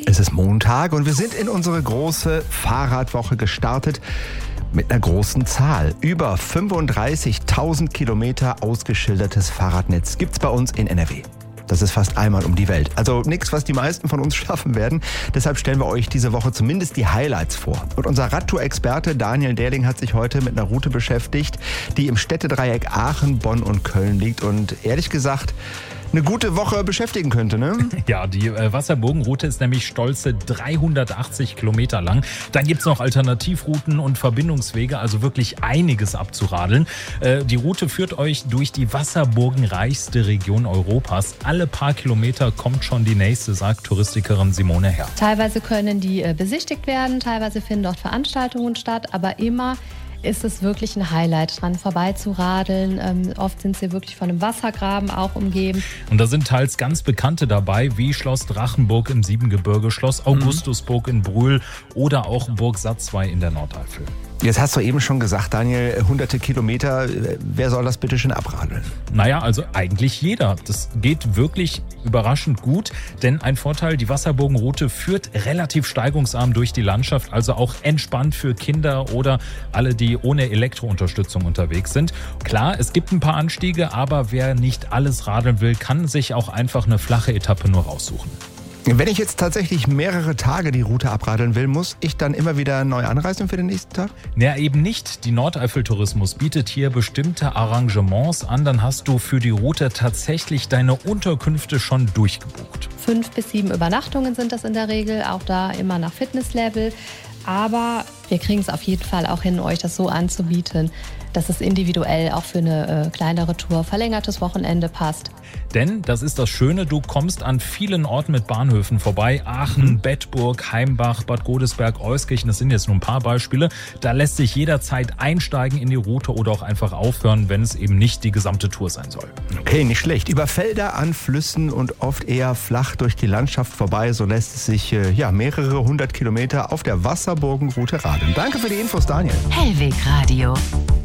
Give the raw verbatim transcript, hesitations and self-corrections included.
Es ist Montag und wir sind in unsere große Fahrradwoche gestartet mit einer großen Zahl. Über fünfunddreißigtausend Kilometer ausgeschildertes Fahrradnetz gibt's bei uns in N R W. Das ist fast einmal um die Welt. Also nichts, was die meisten von uns schaffen werden. Deshalb stellen wir euch diese Woche zumindest die Highlights vor. Und unser Radtour-Experte Daniel Dähling hat sich heute mit einer Route beschäftigt, die im Städtedreieck Aachen, Bonn und Köln liegt. Und ehrlich gesagt, eine gute Woche beschäftigen könnte, ne? Ja, die äh, Wasserburgenroute ist nämlich stolze dreihundertachtzig Kilometer lang. Dann gibt's noch Alternativrouten und Verbindungswege, also wirklich einiges abzuradeln. Äh, die Route führt euch durch die wasserburgenreichste Region Europas. Alle paar Kilometer kommt schon die nächste, sagt Touristikerin Simone Herr. Teilweise können die äh, besichtigt werden, teilweise finden dort Veranstaltungen statt, aber immer ist es wirklich ein Highlight, dran vorbeizuradeln. Ähm, oft sind sie wirklich von einem Wassergraben auch umgeben. Und da sind teils ganz Bekannte dabei, wie Schloss Drachenburg im Siebengebirge, Schloss Augustusburg in Brühl oder auch Burg Satzwey in der Nordeifel. Jetzt hast du eben schon gesagt, Daniel, hunderte Kilometer. Wer soll das bitte schön abradeln? Naja, also eigentlich jeder. Das geht wirklich überraschend gut, denn ein Vorteil, die Wasserburgenroute führt relativ steigungsarm durch die Landschaft, also auch entspannt für Kinder oder alle, die ohne Elektrounterstützung unterwegs sind. Klar, es gibt ein paar Anstiege, aber wer nicht alles radeln will, kann sich auch einfach eine flache Etappe nur raussuchen. Wenn ich jetzt tatsächlich mehrere Tage die Route abradeln will, muss ich dann immer wieder neu anreisen für den nächsten Tag? Naja, eben nicht. Die Nordeifel-Tourismus bietet hier bestimmte Arrangements an. Dann hast du für die Route tatsächlich deine Unterkünfte schon durchgebucht. Fünf bis sieben Übernachtungen sind das in der Regel, auch da immer nach Fitnesslevel. Aber wir kriegen es auf jeden Fall auch hin, euch das so anzubieten, dass es individuell auch für eine äh, kleinere Tour, verlängertes Wochenende passt. Denn, das ist das Schöne, du kommst an vielen Orten mit Bahnhöfen vorbei. Aachen, mhm. Bedburg, Heimbach, Bad Godesberg, Euskirchen, das sind jetzt nur ein paar Beispiele. Da lässt sich jederzeit einsteigen in die Route oder auch einfach aufhören, wenn es eben nicht die gesamte Tour sein soll. Okay, nicht schlecht. Über Felder, an Flüssen und oft eher flach durch die Landschaft vorbei. So lässt es sich äh, ja, mehrere hundert Kilometer auf der Wasserburgenroute radeln. Danke für die Infos, Daniel. Hellweg Radio.